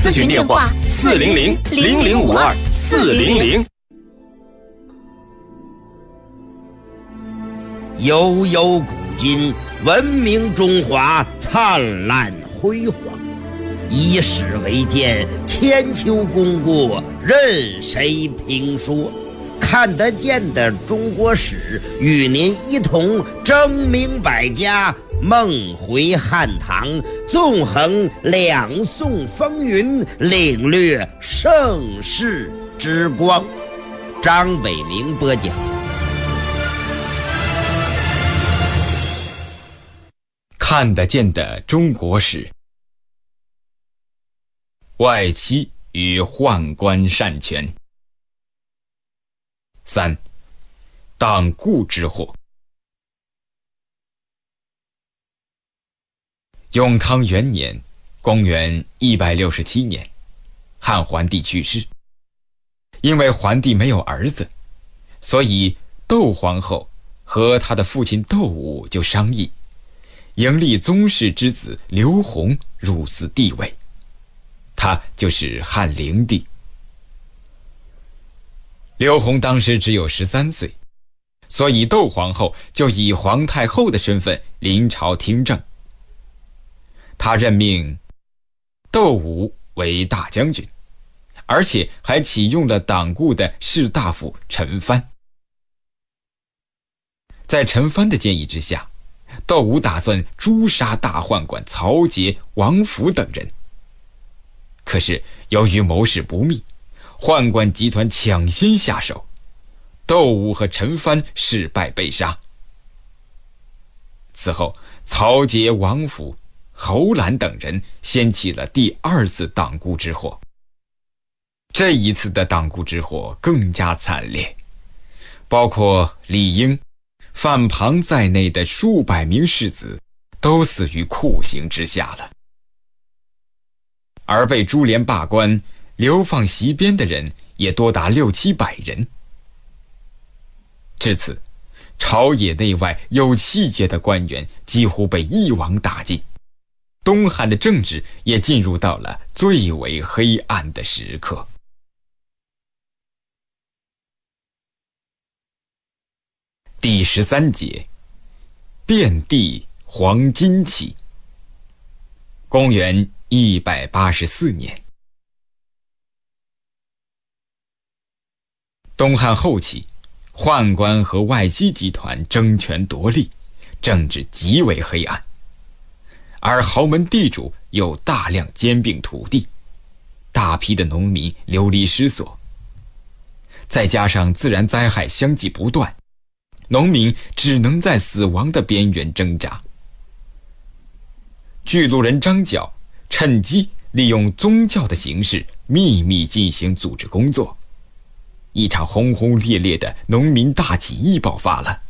咨询电话400-0052-400。 悠悠古今，文明中华灿烂辉煌。以史为鉴，千秋功过任谁评说。看得见的中国史，与您一同争明百家，梦回汉唐，纵横两宋风云，领略盛世之光。张伟明播讲。 看得见的中国史，外戚与宦官擅权。3. 党锢之祸。永康元年，公元167年，汉桓帝去世。因为桓帝没有儿子，所以窦皇后和他的父亲窦武就商议，迎立宗室之子刘弘入嗣帝位，他就是汉灵帝。刘弘当时只有13岁，所以窦皇后就以皇太后的身份临朝听政。他任命窦武为大将军，而且还启用了党锢的士大夫陈蕃。在陈蕃的建议之下，窦武打算诛杀大宦官曹节、王府等人。可是由于谋事不密，宦官集团抢先下手，窦武和陈蕃事败被杀。此后，曹节、王府、侯兰等人掀起了第2次党锢之祸。这一次的党锢之祸更加惨烈，包括李英、范庞在内的数百名士子都死于酷刑之下了，而被株连罢官、流放席边的人也多达600-700人。至此，朝野内外有气节的官员几乎被一网打尽，东汉的政治也进入到了最为黑暗的时刻。第13节，遍地黄巾起。公元184年，东汉后期，宦官和外戚集团争权夺利，政治极为黑暗，而豪门地主又大量兼并土地，大批的农民流离失所，再加上自然灾害相继不断，农民只能在死亡的边缘挣扎。巨鹿人张角趁机利用宗教的形式秘密进行组织工作，一场轰轰烈烈的农民大起义爆发了。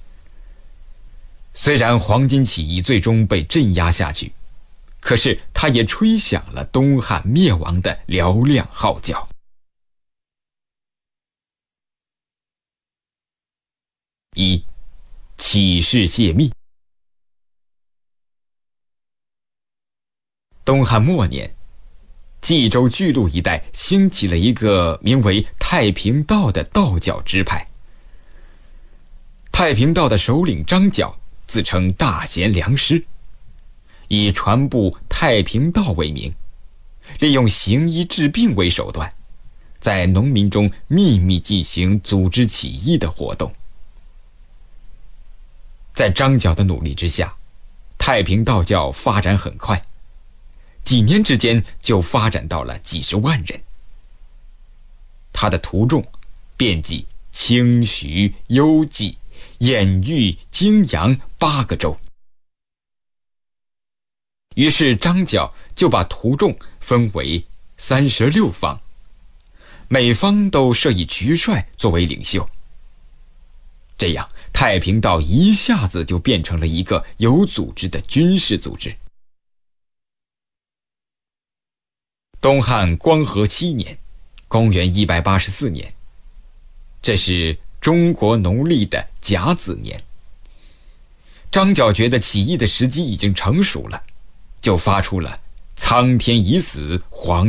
虽然黄巾起义最终被镇压下去，可是它也吹响了东汉灭亡的嘹亮号角。1. 起事泄密。东汉末年，冀州巨鹿一带兴起了一个名为太平道的道教支派。太平道的首领张角自称大贤良师，以传布太平道为名，利用行医治病为手段，在农民中秘密进行组织起义的活动。在张角的努力之下，太平道教发展很快，几年之间就发展到了几十万人。他的徒众遍及清徐、幽蓟、兖豫、泾阳8个州。于是张角就把徒众分为36方，每方都设以渠帅作为领袖。这样，太平道一下子就变成了一个有组织的军事组织。东汉光和7年，公元184年，这是中国农历的甲子年。张角觉得起义的时机已经成熟了，就发出了苍天已死，黄